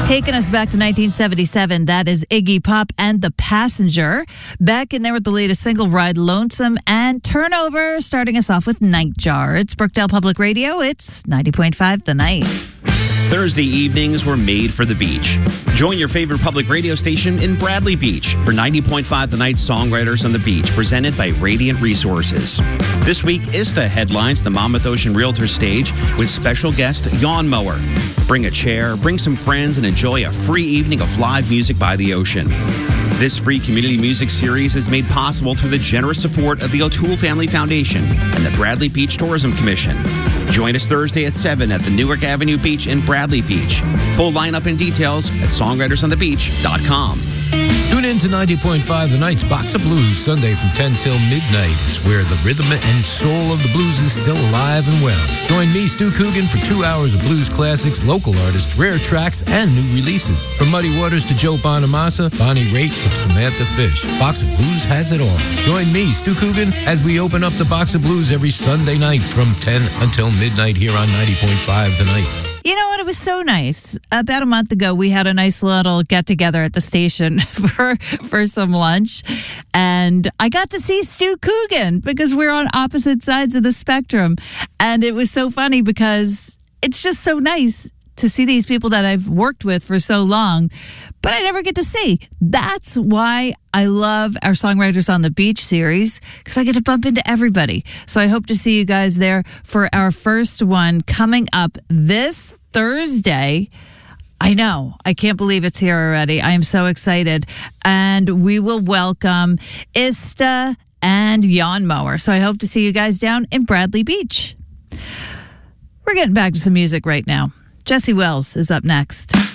Taking us back to 1977, that is Iggy Pop and The Passenger. Back in there with the latest single, Ride Lonesome, and Turnover, starting us off with Nightjar. It's Brookdale Public Radio. It's 90.5 The Night. Thursday evenings were made for the beach. Join your favorite public radio station in Bradley Beach for 90.5 The Night Songwriters on the Beach, presented by Radiant Resources. This week, ISTA headlines the Monmouth Ocean Realtors stage with special guest Yawn Mower. Bring a chair, bring some friends, and enjoy a free evening of live music by the ocean. This free community music series is made possible through the generous support of the O'Toole Family Foundation and the Bradley Beach Tourism Commission. Join us Thursday at 7 at the Newark Avenue Beach in Bradley Beach. Full lineup and details at songwritersonthebeach.com. Tune in to 90.5 The Night's Box of Blues, Sunday from 10 till midnight. It's where the rhythm and soul of the blues is still alive and well. Join me, Stu Coogan, for 2 hours of blues classics, local artists, rare tracks, and new releases. From Muddy Waters to Joe Bonamassa, Bonnie Raitt to Samantha Fish. Box of Blues has it all. Join me, Stu Coogan, as we open up the Box of Blues every Sunday night from 10 until midnight here on 90.5 The Night. You know what? It was so nice. About a month ago, we had a nice little get-together at the station for some lunch. And I got to see Stu Coogan because we're on opposite sides of the spectrum. And it was so funny because it's just so nice to see these people that I've worked with for so long, but I never get to see. That's why I love our Songwriters on the Beach series, because I get to bump into everybody. So I hope to see you guys there for our first one coming up this Thursday. I know. I can't believe it's here already. I am so excited. And we will welcome ISTA and Yawn Mower. So I hope to see you guys down in Bradley Beach. We're getting back to some music right now. Jesse Wells is up next.